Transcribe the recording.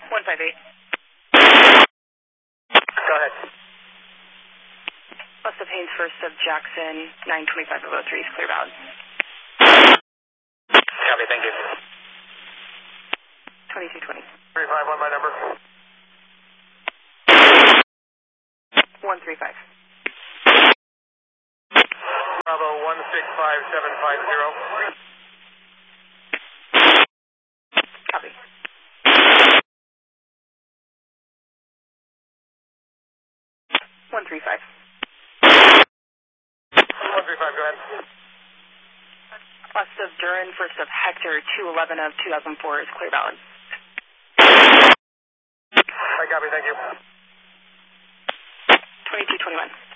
158. Go ahead. West of Haynes, first of Jackson, 925 of 03 is clear bound. Copy, thank you. 2220. 351, my number. 135. Bravo 165750. Copy. 135. 135, go ahead. West of Duran, first of Hector, 211 of 2004 is clear bound. I copy, thank you. 2221.